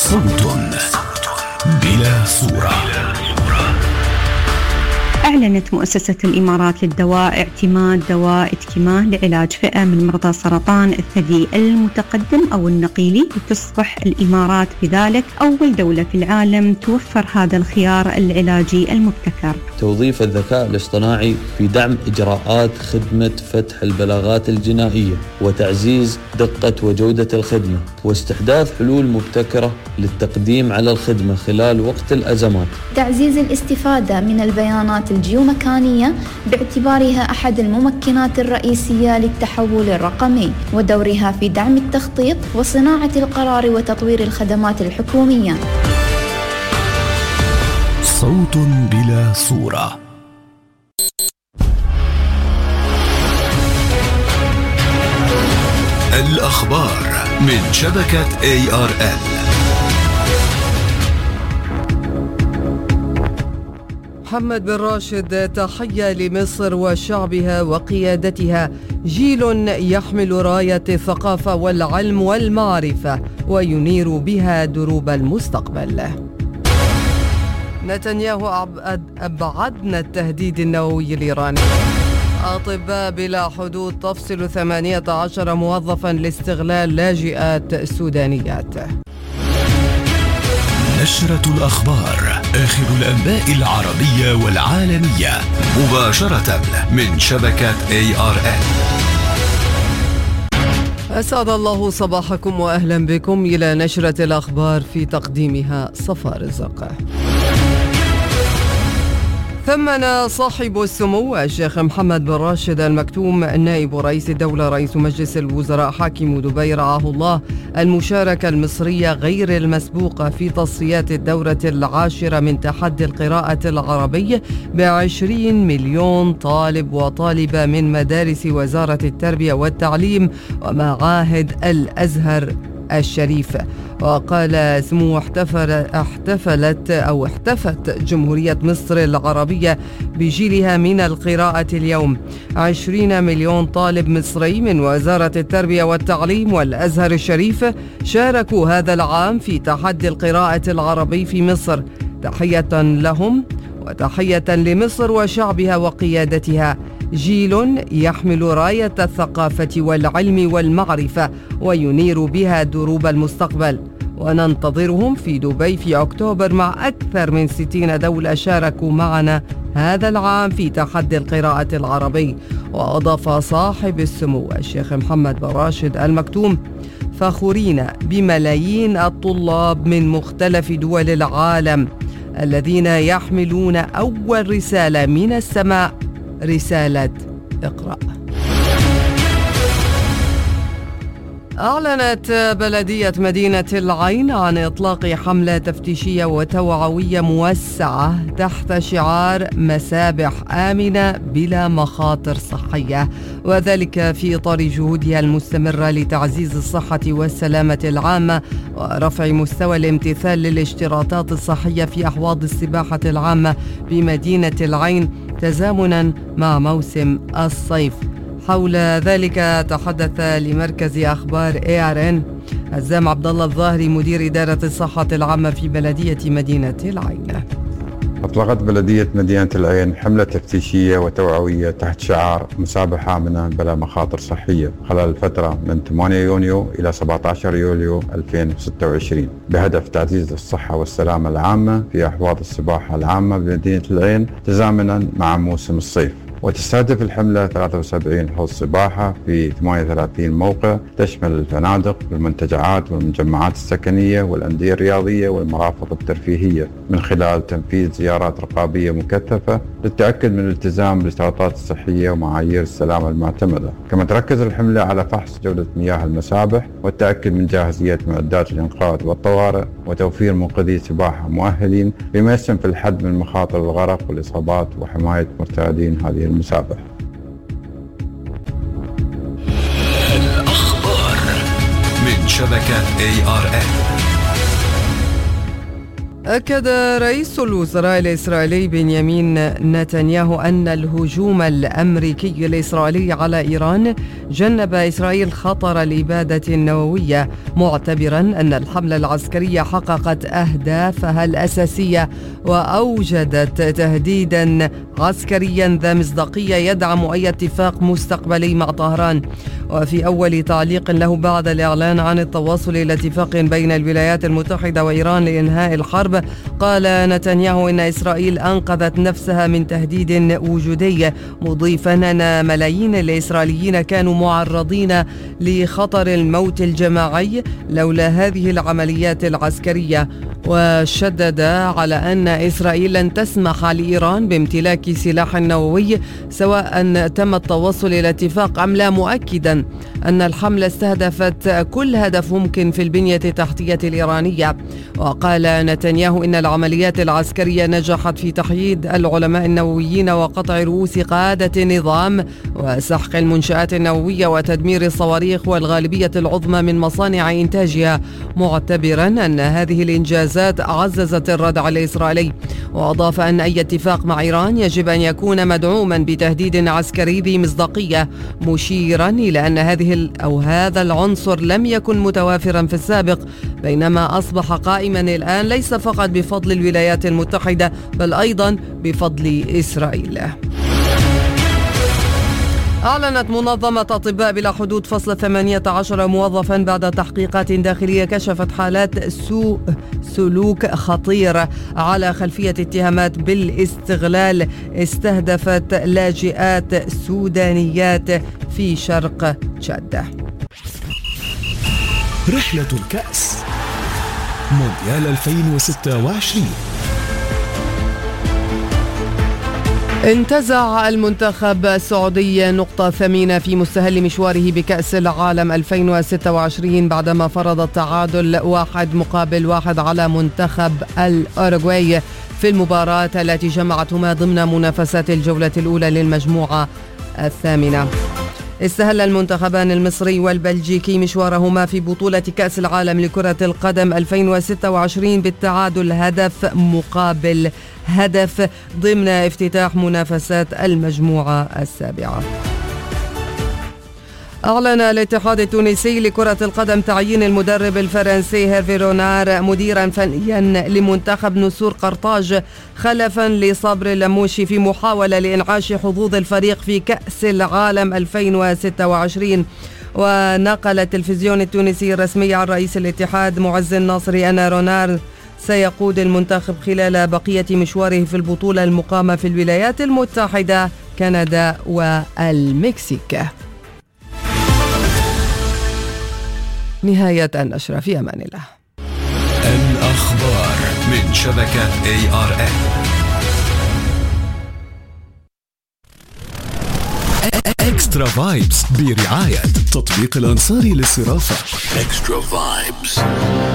صوت بلا صورة. أعلنت مؤسسة الإمارات للدواء اعتماد دواء إتكيماه لعلاج فئة من مرضى سرطان الثدي المتقدم أو النقيلي، لتصبح الإمارات بذلك أول دولة في العالم توفر هذا الخيار العلاجي المبتكر. توظيف الذكاء الاصطناعي في دعم إجراءات خدمة فتح البلاغات الجنائية وتعزيز دقة وجودة الخدمة، واستحداث حلول مبتكرة للتقديم على الخدمة خلال وقت الأزمات. تعزيز الاستفادة من البيانات الجيومكانية باعتبارها أحد الممكنات الرئيسية للتحول الرقمي، ودورها في دعم التخطيط وصناعة القرار وتطوير الخدمات الحكومية. صوت بلا صورة. الأخبار من شبكة ARN. محمد بن راشد: تحية لمصر وشعبها وقيادتها، جيل يحمل راية الثقافة والعلم والمعرفة وينير بها دروب المستقبل. نتنياهو: أبعدنا التهديد النووي الإيراني. أطباء بلا حدود تفصل 18 موظفا لاستغلال لاجئات سودانيات. نشرة الأخبار، آخر الأنباء العربية والعالمية، مباشرة من شبكة ARN. أسعد الله صباحكم وأهلا بكم إلى نشرة الأخبار، في تقديمها صفا رزق. ثمن صاحب السمو الشيخ محمد بن راشد المكتوم نائب رئيس الدولة رئيس مجلس الوزراء حاكم دبي رعاه الله المشاركة المصرية غير المسبوقة في تصفيات الدورة 10 من تحدي القراءة العربي ب20 مليون طالب وطالبة من مدارس وزارة التربية والتعليم ومعاهد الأزهر الشريف. وقال سمو احتفت جمهورية مصر العربية بجيلها من القراءة اليوم. 20 مليون طالب مصري من وزارة التربية والتعليم والأزهر الشريف شاركوا هذا العام في تحدي القراءة العربي في مصر. تحية لهم وتحية لمصر وشعبها وقيادتها، جيل يحمل راية الثقافة والعلم والمعرفة وينير بها دروب المستقبل. وننتظرهم في دبي في أكتوبر مع أكثر من 60 دولة شاركوا معنا هذا العام في تحدي القراءة العربي. وأضاف صاحب السمو الشيخ محمد بن راشد المكتوم: فخورين بملايين الطلاب من مختلف دول العالم الذين يحملون أول رسالة من السماء، رسالة اقرأ. أعلنت بلدية مدينة العين عن إطلاق حملة تفتيشية وتوعوية موسعة تحت شعار مسابح آمنة بلا مخاطر صحية، وذلك في إطار جهودها المستمرة لتعزيز الصحة والسلامة العامة ورفع مستوى الامتثال للاشتراطات الصحية في أحواض السباحة العامة بمدينة العين تزامنا مع موسم الصيف. حول ذلك تحدث لمركز أخبار ARN الزام عبد الله الظاهري مدير إدارة الصحة العامة في بلدية مدينة العين. أطلقت بلدية مدينة العين حملة تفتيشية وتوعوية تحت شعار مسابح آمنة بلا مخاطر صحية خلال الفترة من 8 يونيو إلى 17 يوليو 2026 بهدف تعزيز الصحة والسلامة العامة في أحواض السباحة العامة بمدينة العين تزامنا مع موسم الصيف. وتستهدف الحملة 73 حوض سباحة في 38 موقع، تشمل الفنادق والمنتجعات والمجمعات السكنية والأندية الرياضية والمرافق الترفيهية، من خلال تنفيذ زيارات رقابية مكثفة للتأكد من الالتزام بالاشتراطات الصحية ومعايير السلامة المعتمدة. كما تركز الحملة على فحص جودة مياه المسابح والتأكد من جاهزية معدات الإنقاذ والطوارئ وتوفير منقذي سباحة مؤهلين بما يسهم في الحد من مخاطر الغرق والإصابات وحماية مرتادين هذه المسابح. الأخبار من شبكة ARN. أكد رئيس الوزراء الإسرائيلي بنيامين نتنياهو أن الهجوم الأمريكي الإسرائيلي على إيران جنب إسرائيل خطر الإبادة النووية، معتبرا أن الحملة العسكرية حققت أهدافها الأساسية وأوجدت تهديدا عسكريا ذا مصداقية يدعم أي اتفاق مستقبلي مع طهران. وفي أول تعليق له بعد الإعلان عن التوصل إلى اتفاق بين الولايات المتحدة وإيران لإنهاء الحرب، قال نتنياهو إن إسرائيل أنقذت نفسها من تهديد وجودي، مضيفا أن ملايين الإسرائيليين كانوا معرضين لخطر الموت الجماعي لولا هذه العمليات العسكرية. وشدد على أن إسرائيل لن تسمح لإيران بامتلاك سلاح نووي سواء تم التوصل إلى اتفاق أم لا، مؤكدا أن الحملة استهدفت كل هدف ممكن في البنية التحتية الإيرانية. وقال نتنياهو إن العمليات العسكرية نجحت في تحييد العلماء النوويين وقطع رؤوس قادة النظام وسحق المنشآت النووية وتدمير الصواريخ والغالبية العظمى من مصانع إنتاجها، معتبرا أن هذه الإنجازات عززت الردع الإسرائيلي. وأضاف أن أي اتفاق مع إيران يجب أن يكون مدعوما بتهديد عسكري ذي مصداقية، مشيرا إلى أن هذا العنصر لم يكن متوافرا في السابق، بينما أصبح قائما الآن ليس فقط بفضل الولايات المتحدة بل أيضا بفضل إسرائيل. أعلنت منظمة أطباء بلا حدود فصل 18 موظفا بعد تحقيقات داخلية كشفت حالات سوء سلوك خطير على خلفية اتهامات بالاستغلال استهدفت لاجئات سودانيات في شرق تشاد. رحلة الكأس مونديال 2026. انتزع المنتخب السعودي نقطة ثمينة في مستهل مشواره بكأس العالم 2026 بعدما فرض التعادل 1-1 على منتخب الأوروغواي في المباراة التي جمعتهما ضمن منافسات الجولة الأولى للمجموعة الثامنة. استهل المنتخبان المصري والبلجيكي مشوارهما في بطولة كأس العالم لكرة القدم 2026 بالتعادل 1-1 ضمن افتتاح منافسات المجموعة السابعة. أعلن الاتحاد التونسي لكرة القدم تعيين المدرب الفرنسي هيرفي رونار مديرا فنيا لمنتخب نسور قرطاج خلفا لصبر اللموشي في محاولة لإنعاش حظوظ الفريق في كأس العالم 2026. ونقل التلفزيون التونسي الرسمي عن رئيس الاتحاد معز الناصري أن رونار سيقود المنتخب خلال بقية مشواره في البطولة المقامة في الولايات المتحدة، كندا والمكسيك. نهاية النشرة، في أمان الله. الأخبار من شبكة ARN. إكسترا فايبس برعاية تطبيق الأنصاري للصرافة. إكسترا فايبس.